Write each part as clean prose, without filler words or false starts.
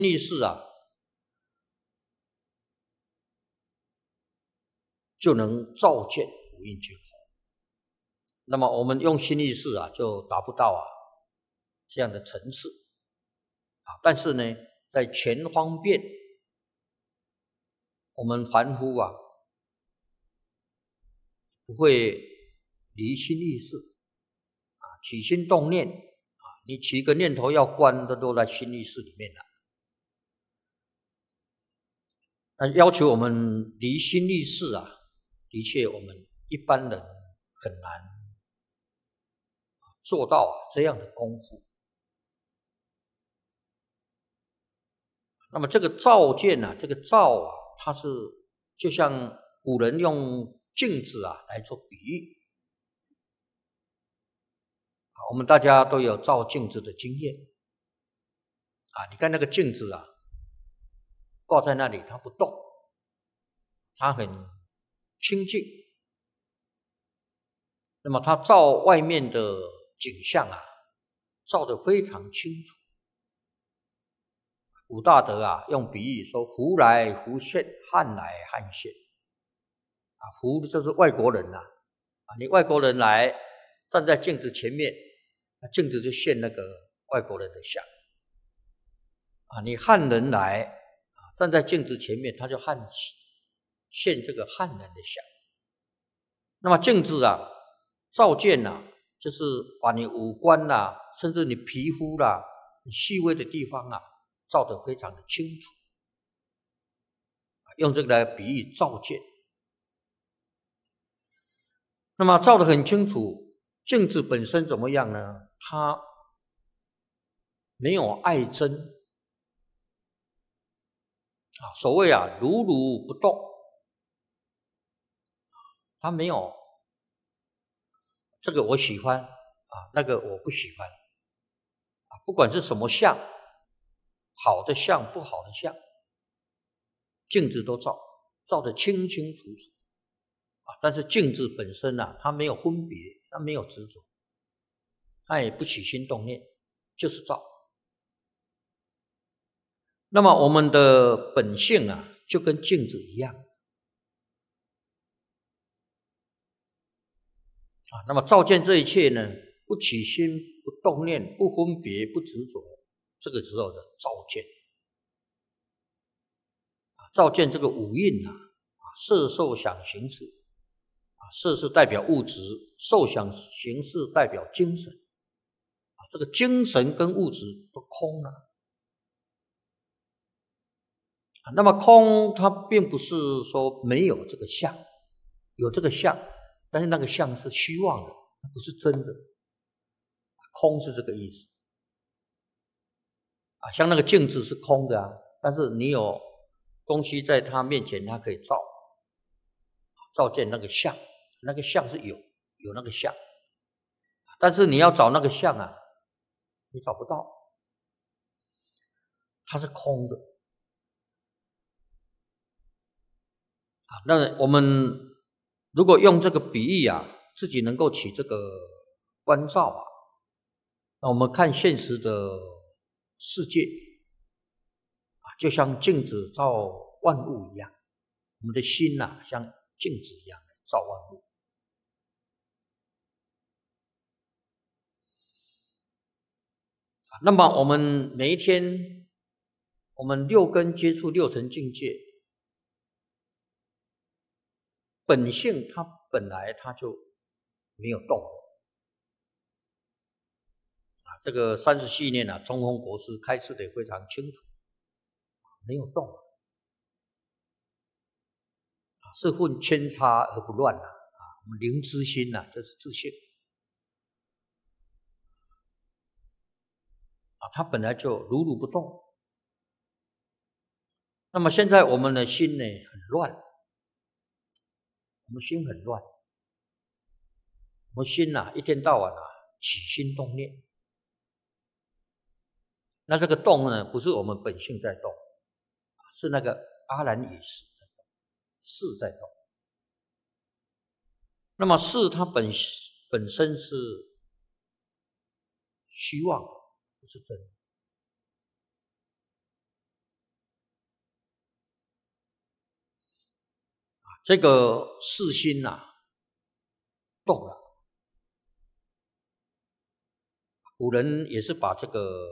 力士啊，就能照见五蕴皆空。那么我们用心力士啊，就达不到这样的层次但是呢，在全方便，我们凡夫不会离心力士起心动念你起一个念头要观，都在心力士里面了。那要求我们离心力士的确我们一般人很难做到这样的功夫。那么这个照见这个照它是就像古人用镜子来做比喻我们大家都有照镜子的经验你看那个镜子挂在那里它不动，它很清净，那么它照外面的景象照得非常清楚。古大德用比喻说福来福现，汉来汉现福就是外国人你外国人来站在镜子前面，镜子就现那个外国人的像你汉人来站在镜子前面，他就现这个汉人的像。那么镜子照见就是把你五官甚至你皮肤你细微的地方照得非常的清楚，用这个来比喻照见。那么照得很清楚，镜子本身怎么样呢？它没有爱憎所谓如如不动它没有这个我喜欢那个我不喜欢不管是什么相，好的相不好的相，镜子都照得清清楚楚但是镜子本身它没有分别，它没有执着，它也不起心动念，就是照。那么我们的本性就跟镜子一样那么照见这一切呢，不起心不动念，不分别不执着，这个时候的照见照见这个五蕴色受想行识色是代表物质，受想行识代表精神这个精神跟物质都空了那么空它并不是说没有这个相，有这个相，但是那个相是虚妄的，不是真的。空是这个意思像那个镜子是空的但是你有东西在它面前，它可以照见那个相，那个相是有那个相，但是你要找那个相你找不到，它是空的那我们如果用这个比喻自己能够起这个关照那我们看现实的世界就像镜子照万物一样，我们的心像镜子一样照万物那么我们每一天我们六根接触六尘境界，本性它本来它就没有动这个30系念中峰国师开示的非常清楚，没有动是混扦插而不乱我们灵知心就是自性它本来就如如不动。那么现在我们的心呢很乱，我们心很乱，我们心一天到晚起心动念，那这个动呢不是我们本性在动，是那个阿兰语识在动，识在动。那么识它本身是虚妄，不是真的这个世心动了。古人也是把这个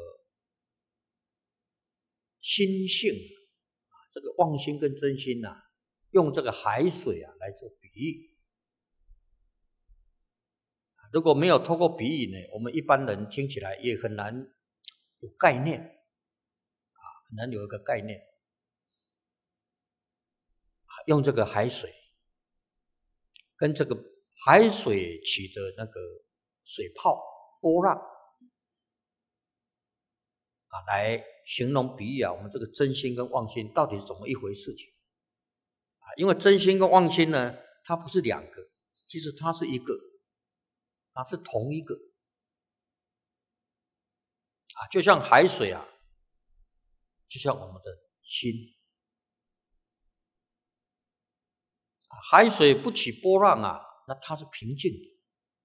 心性，这个妄心跟真心用这个海水来做比喻。如果没有透过比喻呢，我们一般人听起来也很难有概念很难有一个概念。用这个海水跟这个海水起的那个水泡波浪来形容比喻我们这个真心跟妄心到底是怎么一回事情因为真心跟妄心呢，它不是两个，其实它是一个，它是同一个就像海水就像我们的心海水不起波浪那它是平静的。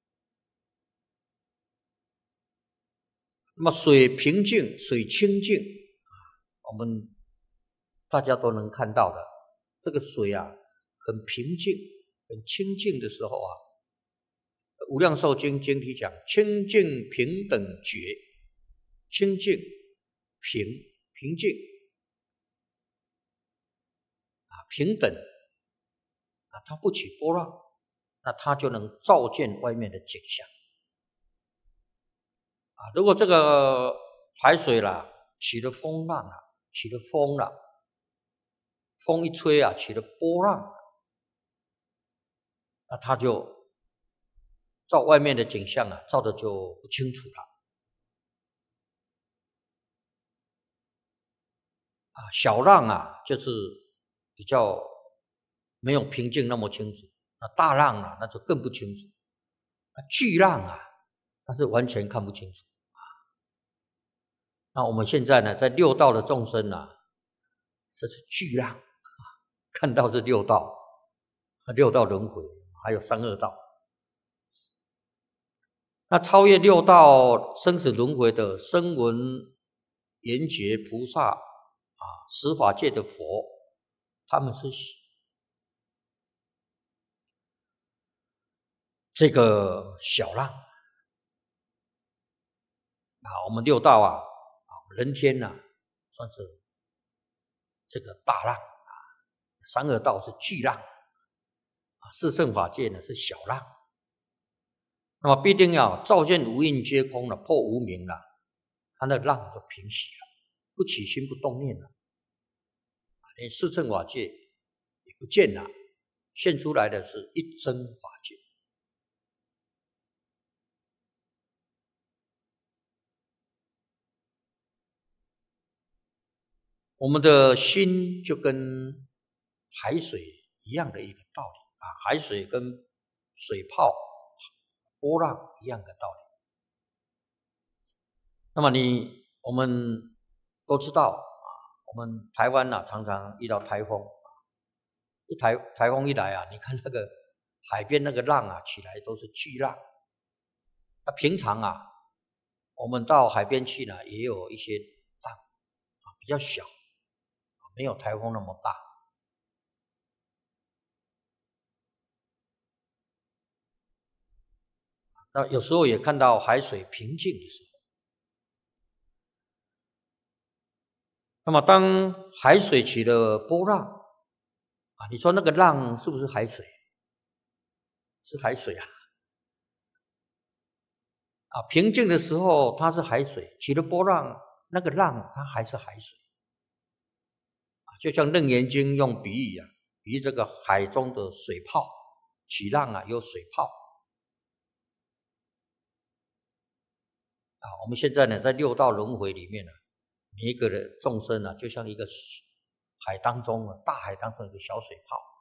那么水平静，水清净我们大家都能看到的，这个水很平静、很清净的时候无量寿经经题讲清净平等觉，清净平静平等它不起波浪，那它就能照见外面的景象如果这个海水起了风浪起了风了，风一吹起了波浪，那它就照外面的景象照的就不清楚了小浪就是比较没有平静那么清楚，那大浪那就更不清楚，巨浪那是完全看不清楚那我们现在呢，在六道的众生这是巨浪看到这六道轮回，还有三恶道。那超越六道生死轮回的声闻缘觉菩萨十法界的佛，他们是这个小浪我们六道人天算是这个大浪三恶道是巨浪四圣法界呢是小浪。那么必定要照见无印皆空了，破无明了，它那浪就平息了，不起心不动念了连四圣法界也不见了，现出来的是一真法界。我们的心就跟海水一样的一个道理海水跟水泡波浪一样的道理。那么我们都知道我们台湾常常遇到台风台风一来你看那个海边那个浪起来都是巨浪。那平常我们到海边去呢，也有一些浪比较小没有台风那么大。那有时候也看到海水平静的时候。那么当海水起了波浪你说那个浪是不是海水？是海水平静的时候它是海水，起了波浪，那个浪它还是海水就像《楞严经》用比喻比喻这个海中的水泡，起浪有水泡我们现在呢在六道轮回里面每一个的众生就像一个海当中大海当中有个小水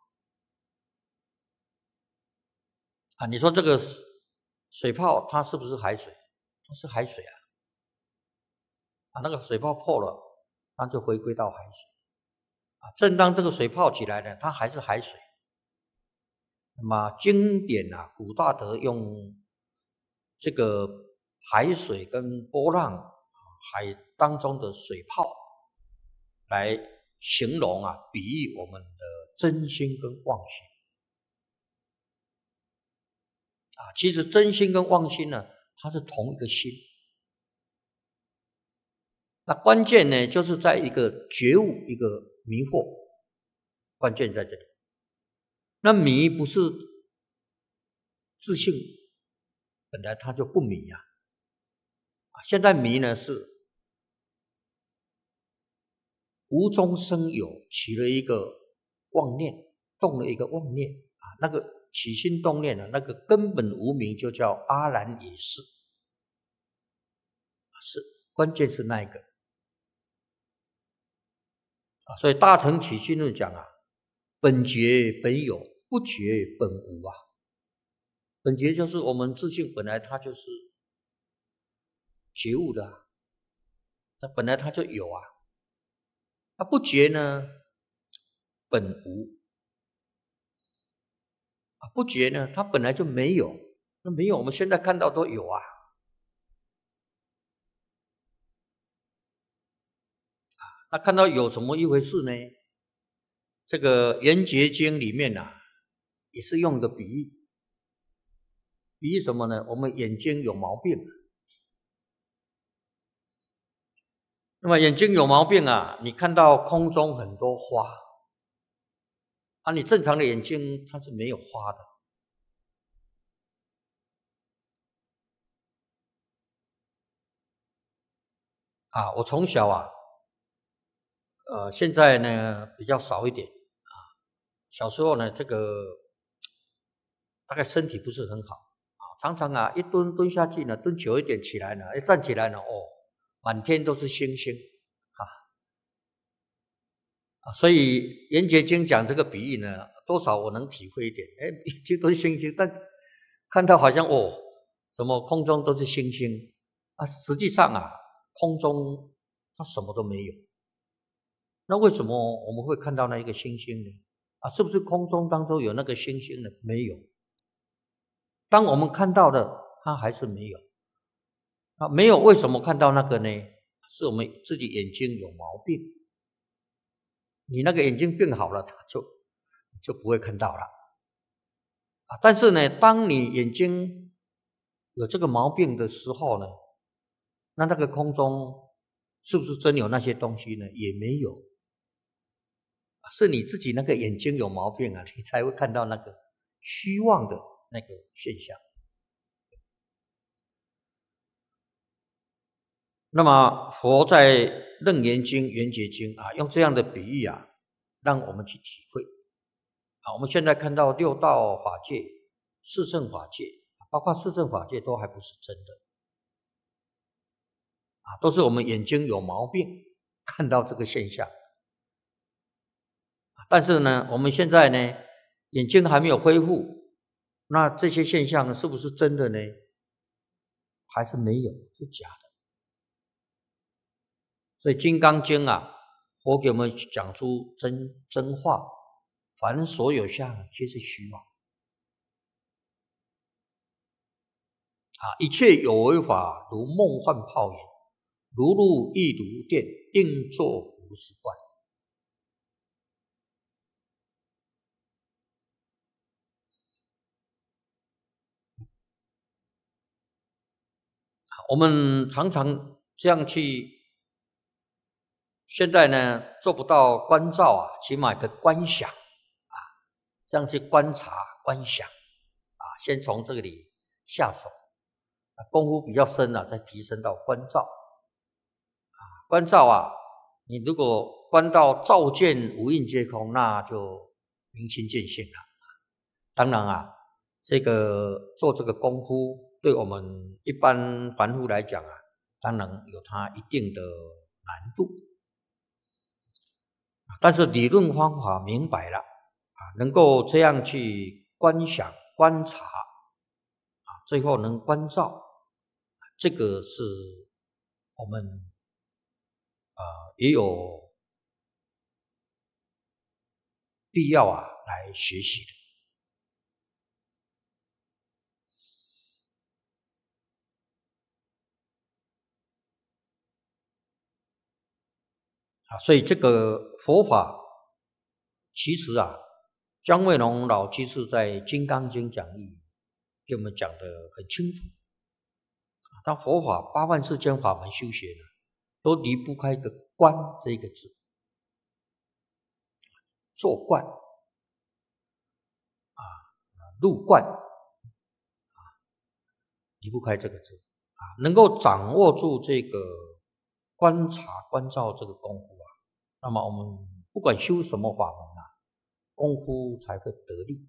泡你说这个水泡它是不是海水？它是海水那个水泡破了，它就回归到海水正当这个水泡起来呢，它还是海水。那么经典古大德用这个海水跟波浪海当中的水泡来形容比喻我们的真心跟妄心其实真心跟妄心呢，它是同一个心。那关键呢，就是在一个觉悟，一个迷惑，关键在这里。那迷不是自性本来它就不迷啊，现在迷呢是无中生有，起了一个妄念，动了一个妄念那个起心动念那个根本无明就叫阿然也是，关键是那一个所以大乘起心论讲本觉本有，不觉本无本觉就是我们自性本来它就是觉悟的那本来它就有不觉呢本无不觉呢它本来就没有，那没有我们现在看到都有那看到有什么一回事呢？这个圆觉经里面也是用个比喻，比喻什么呢？我们眼睛有毛病，那么眼睛有毛病你看到空中很多花你正常的眼睛它是没有花的我从小现在呢比较少一点小时候呢这个大概身体不是很好常常一蹲下去呢，蹲久一点起来呢，站起来呢满天都是星星所以圆觉经讲这个比喻呢，多少我能体会一点眼睛都是星星，但看到好像怎么空中都是星星实际上空中它什么都没有，那为什么我们会看到那一个星星呢？是不是空中当中有那个星星呢？没有，当我们看到的它还是没有没有为什么看到那个呢？是我们自己眼睛有毛病，你那个眼睛病好了它就不会看到了但是呢当你眼睛有这个毛病的时候呢，那个空中是不是真有那些东西呢？也没有，是你自己那个眼睛有毛病你才会看到那个虚妄的那个现象。那么佛在楞严经、圆觉经用这样的比喻让我们去体会我们现在看到六道法界、四圣法界，包括四圣法界都还不是真的都是我们眼睛有毛病看到这个现象但是呢我们现在呢眼睛还没有恢复，那这些现象是不是真的呢？还是没有，是假的。所以《金刚经》佛给我们讲出真话，凡所有相皆是虚妄一切有为法如梦幻泡影，如露亦如电，应作如是观。我们常常这样去，现在呢做不到观照起码的观想这样去观察观想先从这里下手功夫比较深再提升到观照观照你如果观到照见无印皆空，那就明心见性了当然这个做这个功夫对我们一般凡夫来讲当然有它一定的难度但是理论方法明白了能够这样去观想观察最后能观照这个是我们也有必要来学习的所以这个佛法其实姜惠农老居士在《金刚经》讲义给我们讲得很清楚。当佛法八万世间法门修学呢，都离不开一个观这个字，坐观入观离不开这个字能够掌握住这个观察观照这个功夫那么我们不管修什么法门功夫才会得力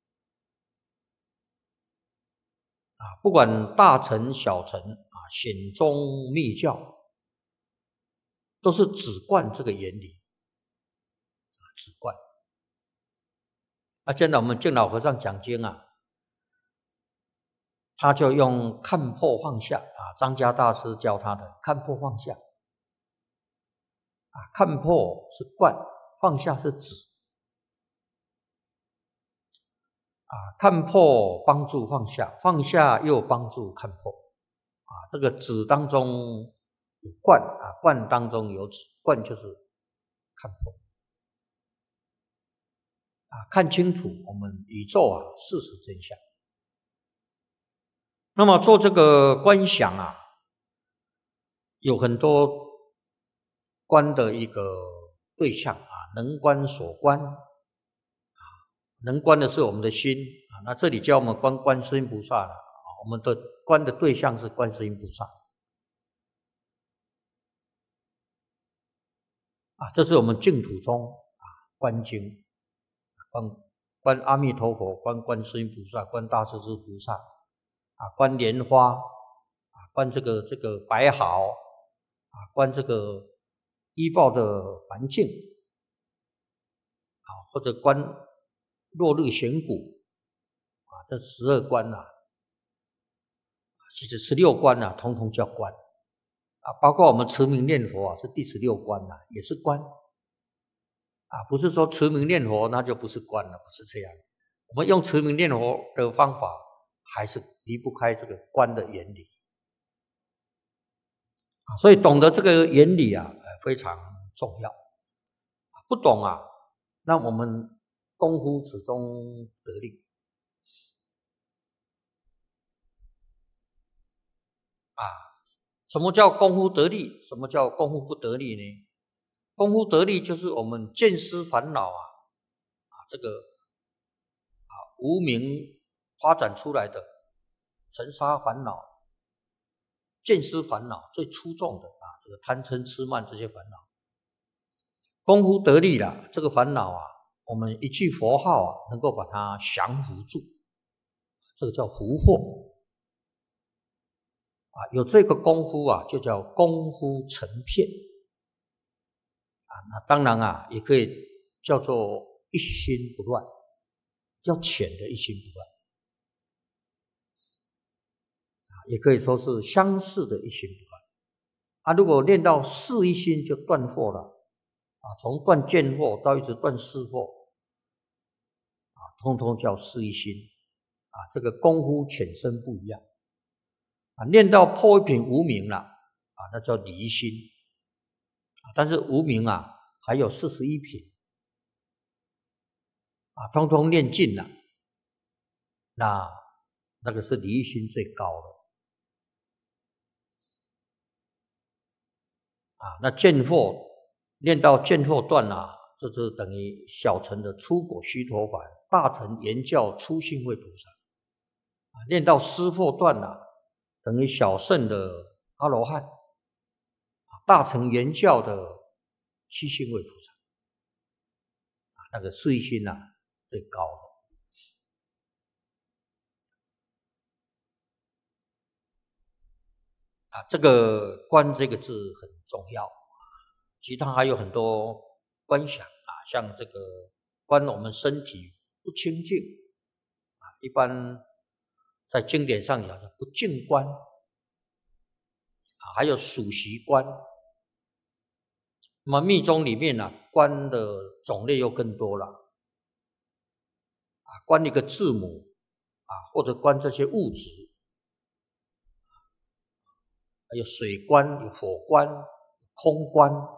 不管大乘小乘显宗密教，都是止观这个原理止观现在我们净老和尚讲经他就用看破放下张家大师教他的看破放下看破是观，放下是止看破帮助放下，放下又帮助看破这个止当中有观观当中有止，观就是看破看清楚我们宇宙事实真相。那么做这个观想有很多观的一个对象能观所观能观的是我们的心那这里教我们观观世音菩萨了我们的观的对象是观世音菩萨这是我们净土中观经观阿弥陀佛，观观世音菩萨，观大势至菩萨观莲花观这个白毫观这个依报的环境或者观落日悬谷这12观其实16观统统叫观包括我们持名念佛是第16观也是观不是说持名念佛那就不是观了，不是这样。我们用持名念佛的方法还是离不开这个观的原理所以懂得这个原理非常重要不懂那我们功夫始终得力什么叫功夫得力？什么叫功夫不得力呢？功夫得力就是我们见思烦恼这个无明发展出来的尘沙烦恼见思烦恼最出众的这个贪嗔痴慢这些烦恼功夫得力了这个烦恼我们一句佛号能够把它降伏住这个叫伏惑有这个功夫就叫功夫成片那当然也可以叫做一心不乱比较浅的一心不乱也可以说是相似的一心不乱如果练到四一心就断惑了从断见惑到一直断识惑通通叫四一心这个功夫浅深不一样练到破一品无明了那叫离心但是无明还有41品通通练尽了那个是离心最高的那见惑练到见惑断这就等于小乘的初果须陀洹，大乘圆教初信位菩萨练到识惑断等于小乘的阿罗汉大乘圆教的七信位菩萨那个四一心最高的这个观这个字很重要其他还有很多观想像这个观我们身体不清净一般在经典上讲不净观还有属习观那么密宗里面观的种类又更多了观一个字母或者观这些物质还有水观有火观空观